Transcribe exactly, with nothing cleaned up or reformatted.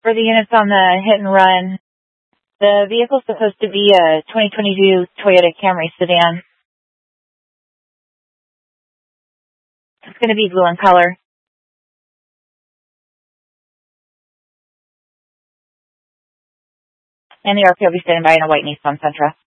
For the units on the hit and run, the vehicle's supposed to be a twenty twenty-two Toyota Camry sedan. It's going to be blue in color. And the R P will be standing by in a white Nissan Sentra.